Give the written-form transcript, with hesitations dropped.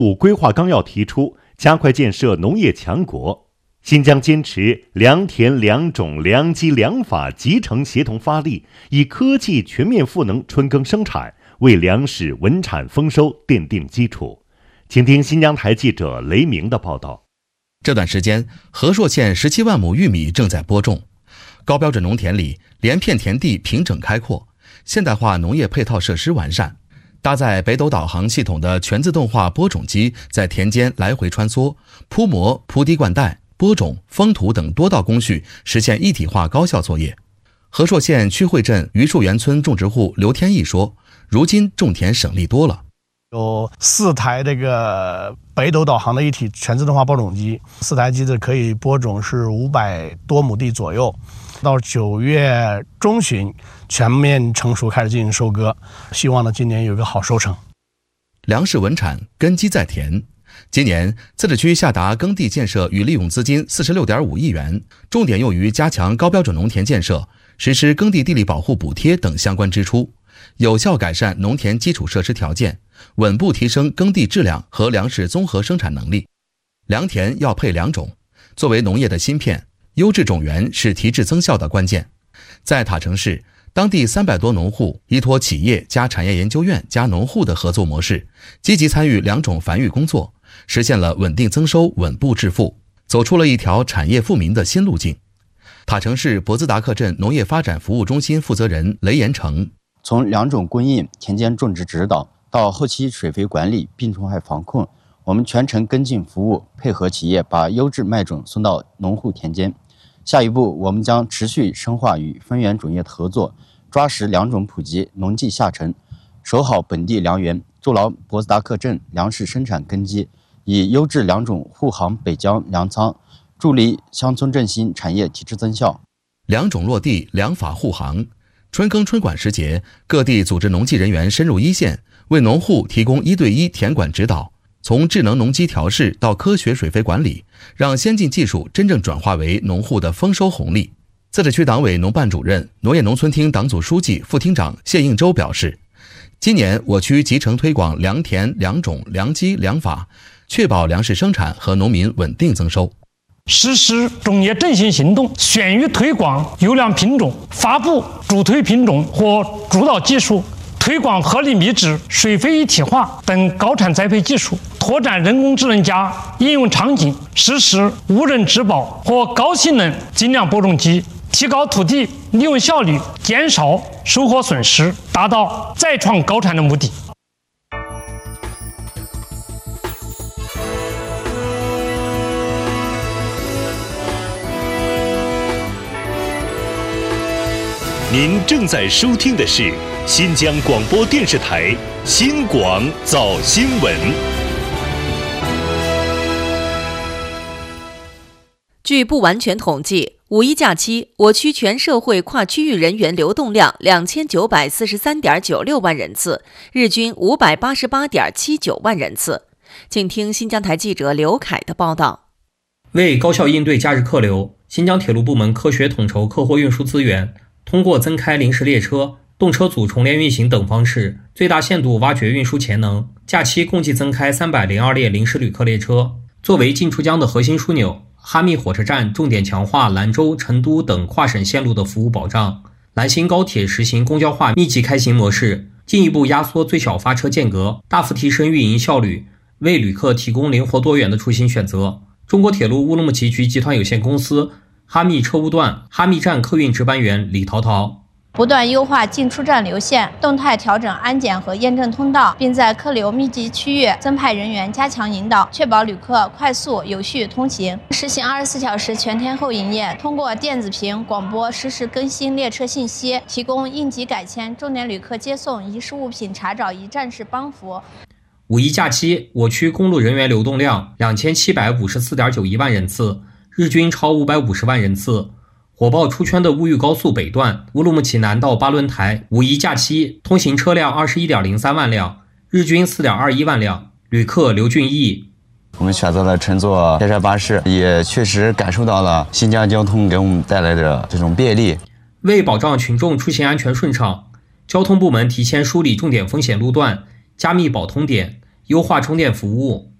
规划纲要提出，加快建设农业强国。新疆坚持良田良种良机良法集成协同发力，以科技全面赋能春耕生产，为粮食稳产丰收奠定基础。请听新疆台记者雷鸣的报道。 这段时间，和硕县17万亩玉米正在播种，高标准农田里连片田地平整开阔，现代化农业配套设施完善。搭载北斗导航系统的全自动化播种机在田间来回穿梭，铺膜、铺地灌溉、播种、封土等多道工序实现一体化高效作业。和硕县曲汇镇榆树园村种植户刘天义说，如今种田省力多了。 有4台这个北斗导航的一体全自动化播种机，4台机子可以播种是500多亩地左右。到9月中旬全面成熟，开始进行收割，希望呢今年有一个好收成。 粮食稳产，根基在田。今年自治区下达耕地建设与利用资金46.5亿元，重点用于加强高标准农田建设，实施耕地地力保护补贴等相关支出，有效改善农田基础设施条件，稳步提升耕地质量和粮食综合生产能力。良田要配良种，作为农业的芯片，优质种源是提质增效的关键。在塔城市，当地300多农户依托企业加产业研究院加农户的合作模式，积极参与良种繁育工作，实现了稳定增收、稳步致富，走出了一条产业富民的新路径。塔城市博兹达克镇农业发展服务中心负责人雷延成， 从良种供应、田间种植指导到后期水肥管理、病虫害防控，我们全程跟进服务，配合企业把优质麦种送到农户田间。下一步，我们将持续深化与分园种业的合作，抓实良种普及、农技下沉，守好本地粮源，筑牢博兹达克镇粮食生产根基，以优质良种护航北疆粮仓，助力乡村振兴、产业提质增效。 良种落地，良法护航。春耕春管时节，各地组织农技人员深入一线，为农户提供1对1田管指导，从智能农机调试到科学水肥管理，让先进技术真正转化为农户的丰收红利。自治区党委农办主任、农业农村厅党组书记、副厅长谢应洲表示，今年我区集成推广良田、良种、良机、良法，确保粮食生产和农民稳定增收。 实施种业振兴行动，选育推广优良品种，发布助推品种或主导技术，推广合理米质、水肥一体化等高产栽培技术，拓展人工智能加应用场景，实施无人植保或高性能精良播种机，提高土地利用效率，减少收获损失，达到再创高产的目的。 您正在收听的是新疆广播电视台新广早新闻。 据不完全统计，五一假期我区全社会跨区域人员流动量2943.96万人次，日均588.79万人次。请听新疆台记者刘凯的报道。 为高效应对假日客流，新疆铁路部门科学统筹客货运输资源，通过增开临时列车、动车组重联运行等方式，最大限度挖掘运输潜能。假期共计增开302列临时旅客列车。作为进出疆的核心枢纽，哈密火车站重点强化兰州、成都等跨省线路的服务保障。兰新高铁实行公交化密集开行模式，进一步压缩最小发车间隔，大幅提升运营效率，为旅客提供灵活多元的出行选择。中国铁路乌鲁木齐局集团有限公司哈密车务段哈密站客运值班员李涛涛， 不断优化进出站流线，动态调整安检和验证通道，并在客流密集区域增派人员加强引导，确保旅客快速有序通行。实行24小时全天候营业，通过电子屏、广播实时更新列车信息，提供应急改签、重点旅客接送、遗失物品查找一站式帮扶。 五一假期，我区公路人员流动量2754.91万人次，日均超550万人次。火爆出圈的乌豫高速北段乌鲁木齐南到巴伦台，五一假期通行车辆21.03万辆，日均4.21万辆。旅客刘俊义， 我们选择了乘坐天山巴士，也确实感受到了新疆交通给我们带来的这种便利。 为保障群众出行安全顺畅，交通部门提前梳理重点风险路段，加密保通点， 优化充电服务。